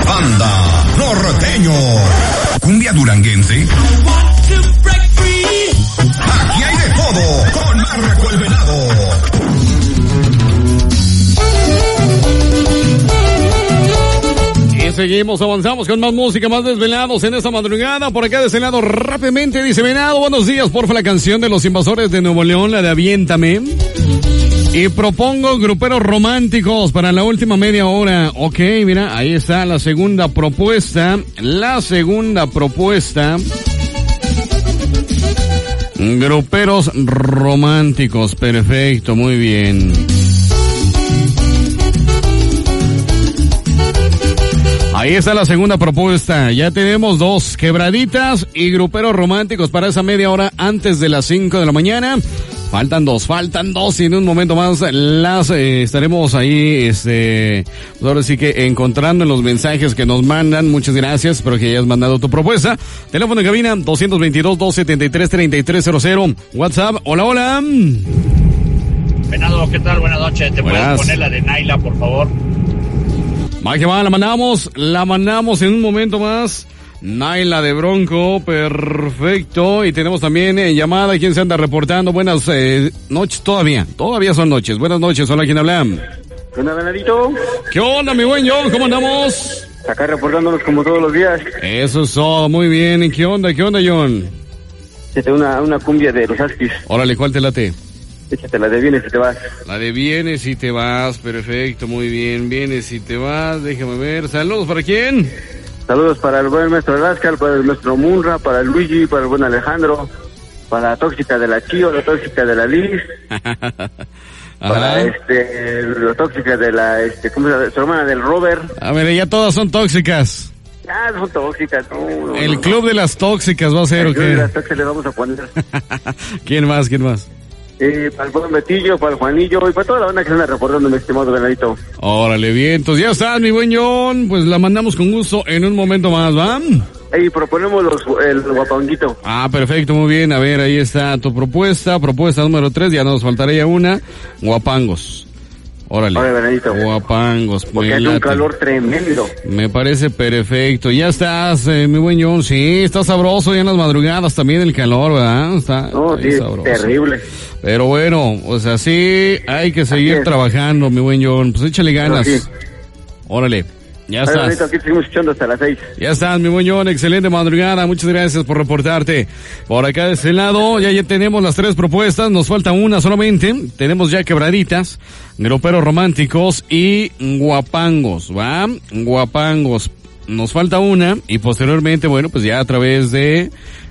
Anda, norteño. Cumbia duranguense. Aquí hay de todo con Marco el Venado. Y seguimos, avanzamos con más música, más desvelados en esta madrugada. Por acá de ese lado rápidamente dice Venado, buenos días, porfa, la canción de Los Invasores de Nuevo León, la de Aviéntame. Y propongo gruperos románticos para la última media hora. Ok, mira, ahí está la segunda propuesta. Gruperos románticos, perfecto, muy bien. Ahí está la segunda propuesta. Ya tenemos 2, quebraditas y gruperos románticos para esa media hora antes de las 5 de la mañana. Faltan dos y en un momento más las estaremos ahí, ahora sí que encontrando en los mensajes que nos mandan. Muchas gracias, espero que hayas mandado tu propuesta. Teléfono de cabina 222-273-3300. WhatsApp, hola. Venado, ¿qué tal? Buenas noches. ¿Te puedes poner la de Naila, por favor? Va que va, la mandamos en un momento más. Naila de Bronco, perfecto. Y tenemos también llamada. ¿Quién se anda reportando? Buenas noches, todavía son noches. Buenas noches, hola, ¿quién habla? ¿Qué onda, Venadito? ¿Qué onda, mi buen John? ¿Cómo andamos? Acá reportándonos como todos los días. Eso es todo, muy bien. ¿Y qué onda, John? Échate una cumbia de los Askis. Órale, ¿cuál te late? Échate la de Vienes y te vas. La de Vienes y te vas, perfecto, muy bien. Vienes y te vas, déjame ver. ¿Saludos para quién? Saludos para el buen maestro Rascal, para el maestro Munra, para el Luigi, para el buen Alejandro, para la tóxica de la Chío, la tóxica de la Liz, para la tóxica de la, ¿cómo se llama? Su hermana del Robert. A ver, ya todas son tóxicas. Ah, son tóxicas, no. El club de las tóxicas va a ser, ¿o qué? El club de las tóxicas le vamos a poner. ¿Quién más? Para el buen Betillo, para el Juanillo y para toda la banda que se anda reportando, mi estimado Venadito. Órale, bien, entonces ya está, mi buen John, pues la mandamos con gusto en un momento más, ¿va? Y proponemos el guapanguito. Ah, perfecto, muy bien, a ver, ahí está tu propuesta número 3, ya nos faltaría una, guapangos. Órale, Venadito. Guapangos. Porque hace un calor tremendo. Me parece perfecto. Ya estás, mi buen John. Sí, está sabroso ya en las madrugadas también el calor, ¿verdad? Está sí, sabroso. Terrible. Pero bueno, o sea, sí hay que seguir trabajando, mi buen John. Pues échale ganas. Sí. Órale. Ya estás. Bonito, aquí seguimos escuchando hasta las 6. Ya estás, mi buen John, excelente madrugada, muchas gracias por reportarte. Por acá de este lado, ya tenemos las 3 propuestas, nos falta una solamente. Tenemos ya quebraditas, gruperos románticos y guapangos, ¿va? Guapangos. Nos falta una y posteriormente, bueno, pues ya a través del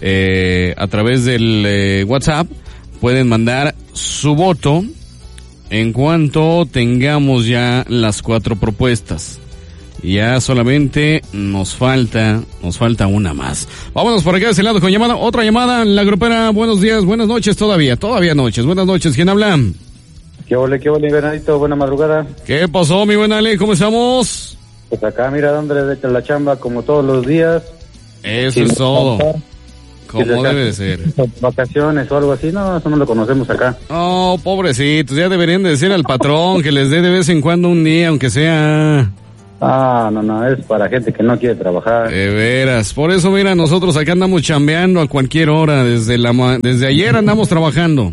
WhatsApp pueden mandar su voto en cuanto tengamos ya las 4 propuestas. Ya solamente nos falta una más. Vámonos por acá de ese lado con llamada. Otra llamada, la grupera. Buenos días, buenas noches todavía noches. Buenas noches, ¿quién habla? ¿Qué ole, Bernadito? Buena madrugada. ¿Qué pasó, mi buen Ale? ¿Cómo estamos? Pues acá, mira, dándole de la chamba como todos los días. Eso es todo. Como debe de ser. Vacaciones o algo así, no, eso no lo conocemos acá. Oh, pobrecitos, ya deberían de decir al patrón que les dé de vez en cuando un día, aunque sea... Ah, no, es para gente que no quiere trabajar. De veras, por eso mira, nosotros acá andamos chambeando a cualquier hora, desde ayer andamos trabajando.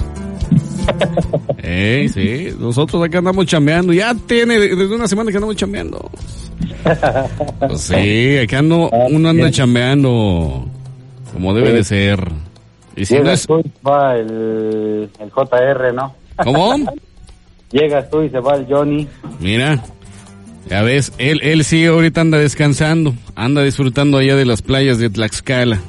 Sí, nosotros acá andamos chambeando, ya tiene desde una semana que andamos chambeando. Pues sí, acá uno anda chambeando como debe de ser. Y si llegas tú y se va el JR, ¿no? ¿Cómo? Llegas tú y se va el Johnny. Mira. Ya ves, él sí ahorita anda descansando, anda disfrutando allá de las playas de Tlaxcala.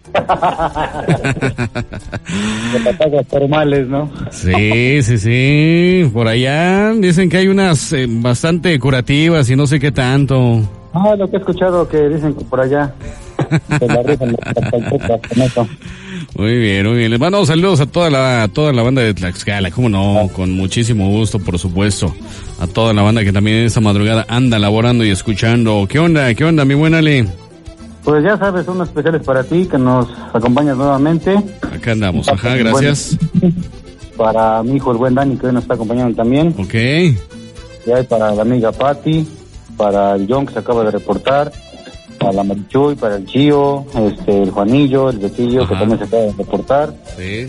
De patagas termales, ¿no? Sí, por allá dicen que hay unas bastante curativas y no sé qué tanto. Ah, lo que he escuchado que dicen que por allá se la rifan con eso. Muy bien. Les mando saludos a toda la banda de Tlaxcala, cómo no, con muchísimo gusto, por supuesto. A toda la banda que también esta madrugada anda laborando y escuchando. ¿Qué onda, mi buen Ale? Pues ya sabes, son especiales para ti, que nos acompañas nuevamente. Acá andamos, ajá, gracias. Para mi hijo, el buen Dani, que hoy nos está acompañando también. Ok. Y hay para la amiga Patti, para el John que se acaba de reportar, para la Marichuy, para el Chío, el Juanillo, el Betillo que también se acaba de reportar. Sí.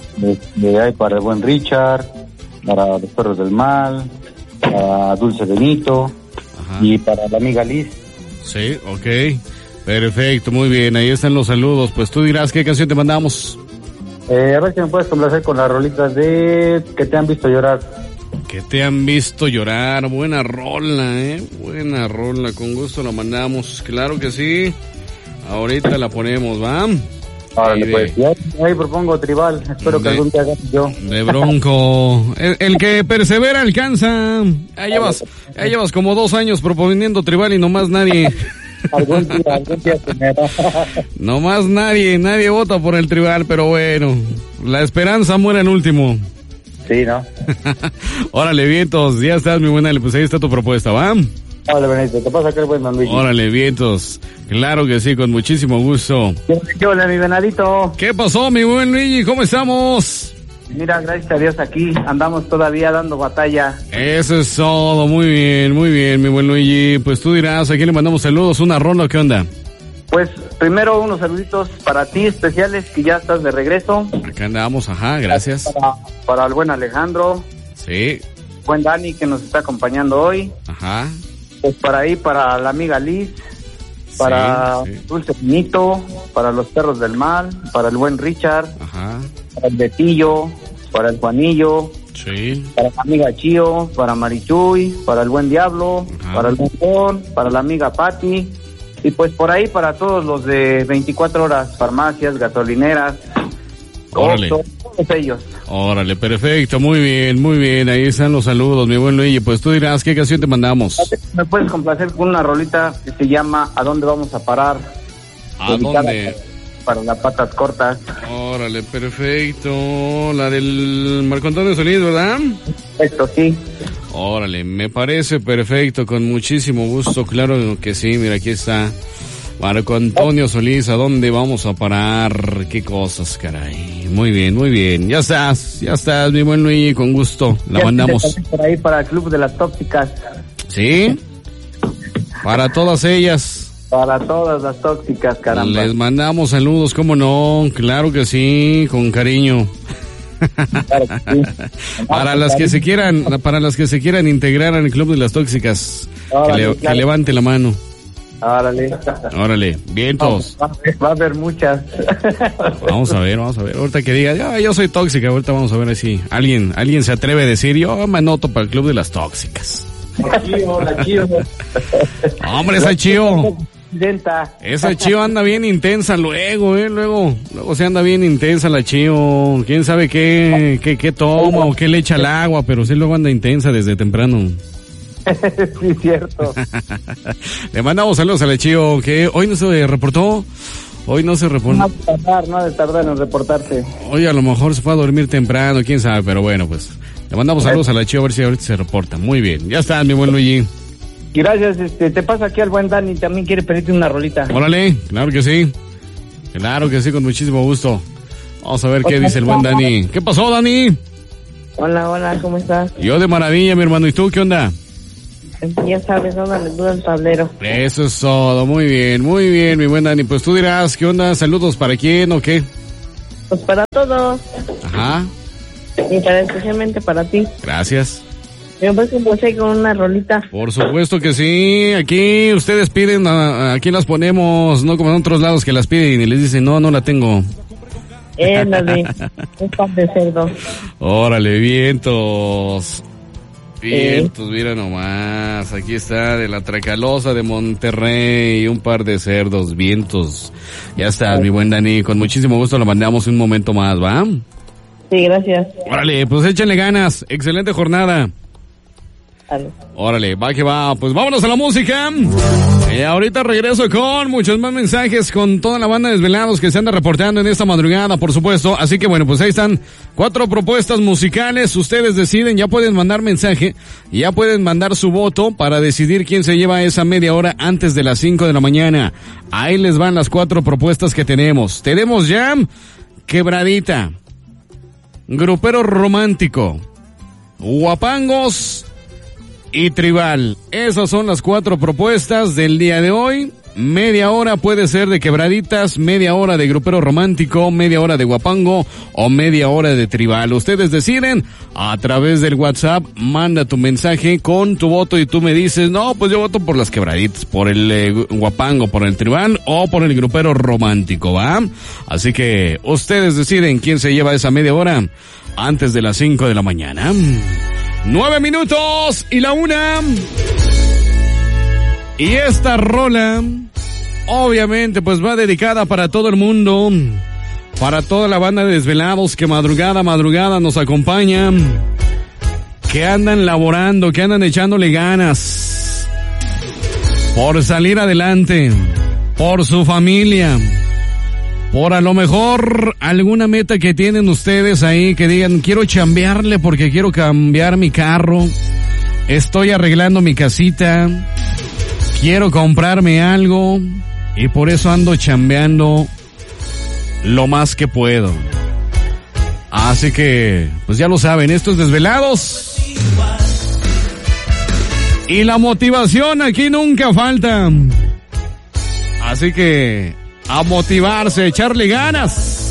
Hay para el buen Richard, para los Perros del Mal, para Dulce Benito. Ajá. Y para la amiga Liz. Sí, ok. Perfecto, muy bien. Ahí están los saludos. Pues tú dirás qué canción te mandamos. A ver si me puedes complacer con las rolitas de Que te han visto llorar. Que te han visto llorar. Buena rola, buena rola. Con gusto la mandamos. Claro que sí. Ahorita la ponemos, ¿va? Ahora pues, ahí propongo Tribal. Espero que algún día haga yo. De Bronco. El que persevera alcanza. Ya llevas como 2 años proponiendo Tribal y nomás nadie. Algún día se me da. Nomás nadie vota por el Tribal, pero bueno. La esperanza muere en último. Sí, ¿no? Órale, vientos. Ya estás, mi buena. Pues ahí está tu propuesta, ¿va? Órale, Benito, ¿qué pasa, qué buen Luigi? Órale, vientos. Claro que sí, con muchísimo gusto. Hola, mi venadito. ¿Qué pasó, mi buen Luigi? ¿Cómo estamos? Mira, gracias a Dios aquí andamos todavía dando batalla. Eso es todo, muy bien, mi buen Luigi. Pues tú dirás, ¿a quién le mandamos saludos? ¿Una ronda o qué onda? Pues primero unos saluditos para ti especiales que ya estás de regreso. Acá andamos, ajá, gracias. Para el buen Alejandro. Sí. Buen Dani que nos está acompañando hoy. Ajá. Pues para la amiga Liz, para Dulce Benito, para los Perros del Mal, para el buen Richard, ajá, para el Betillo, para el Juanillo, sí, para la amiga Chío, para Marichuy, para el buen Diablo, ajá, para el buen Juan, para la amiga Patti, y pues por ahí para todos los de 24 horas, farmacias, gasolineras, órale, todos ellos. Órale, perfecto, muy bien, ahí están los saludos, mi buen Luigi. Pues tú dirás, ¿qué canción te mandamos? Me puedes complacer con una rolita que se llama ¿A dónde vamos a parar? ¿A dónde? Para las patas cortas. Órale, perfecto, la del Marco Antonio Solís, ¿verdad? Perfecto, sí. Órale, me parece perfecto, con muchísimo gusto, claro que sí, mira, aquí está. Marco Antonio Solís, ¿a dónde vamos a parar? Qué cosas, caray. Muy bien. Ya estás, mi buen Luis, con gusto. La mandamos. Por ahí para el Club de las Tóxicas. ¿Sí? Para todas ellas. Para todas las tóxicas, caramba. Les mandamos saludos, ¿cómo no? Claro que sí, con cariño. Claro que sí. Para las que se quieran integrar al Club de las Tóxicas, que levante la mano. Órale, vientos. Va a haber muchas. Vamos a ver. Ahorita que diga, yo soy tóxica, ahorita vamos a ver si alguien se atreve a decir, yo me anoto para el Club de las Tóxicas. La Chío. Hombre, esa Chío anda bien intensa luego se anda bien intensa la Chío. Quién sabe qué toma o qué le echa al agua, pero sí luego anda intensa desde temprano. Sí, cierto. Le mandamos saludos a la Chío, que hoy no se reportó. No ha de tardar en reportarse. Hoy a lo mejor se fue a dormir temprano, quién sabe, pero bueno, pues le mandamos saludos a la Chío, a ver si ahorita se reporta. Muy bien, ya está, mi buen Luigi. Gracias, te pasa aquí al buen Dani, también quiere pedirte una rolita. Órale, claro que sí, con muchísimo gusto. Vamos a ver qué dice el buen Dani. ¿Qué pasó, Dani? Hola, ¿cómo estás? Yo de maravilla, mi hermano, ¿y tú qué onda? Ya sabes, no le duda el tablero. Eso es todo, muy bien, mi buen Dani. Pues tú dirás, ¿qué onda? ¿Saludos para quién o qué? Pues para todos. Ajá. Y especialmente para ti. Gracias. ¿Me puedes complacer con una rolita? Por supuesto que sí. Aquí ustedes piden, aquí las ponemos, no como en otros lados que las piden y les dicen, no la tengo. Ándale, un par de cerdos. Órale, vientos, mira nomás, aquí está, de la Tracalosa de Monterrey, un par de cerdos, vientos. Ya estás, mi buen Dani, con muchísimo gusto lo mandamos un momento más, ¿va? Sí, gracias. Órale, pues échenle ganas, excelente jornada. Órale, va que va, pues vámonos a la música. Ahorita regreso con muchos más mensajes con toda la banda de Desvelados que se anda reportando en esta madrugada, por supuesto. Así que bueno, pues ahí están 4 propuestas musicales. Ustedes deciden, ya pueden mandar mensaje, ya pueden mandar su voto para decidir quién se lleva esa media hora antes de las 5 de la mañana. Ahí les van las 4 propuestas que tenemos. Tenemos ya Quebradita, Grupero Romántico, Guapangos y tribal. Esas son las 4 propuestas del día de hoy. Media hora puede ser de quebraditas, media hora de grupero romántico, media hora de guapango o media hora de tribal. Ustedes deciden a través del WhatsApp, manda tu mensaje con tu voto y tú me dices, no, pues yo voto por las quebraditas, por el guapango, por el tribal o por el grupero romántico, ¿va? Así que ustedes deciden quién se lleva esa media hora antes de las 5 de la mañana. 9 minutos y la 1. Y esta rola, obviamente, pues va dedicada para todo el mundo, para toda la banda de desvelados que madrugada a madrugada nos acompañan, que andan laborando, que andan echándole ganas por salir adelante, por su familia, por a lo mejor alguna meta que tienen ustedes ahí, que digan, quiero chambearle porque quiero cambiar mi carro, estoy arreglando mi casita, quiero comprarme algo y por eso ando chambeando lo más que puedo. Así que, pues ya lo saben, estos desvelados. Y la motivación aquí nunca falta. Así que, a motivarse, a echarle ganas.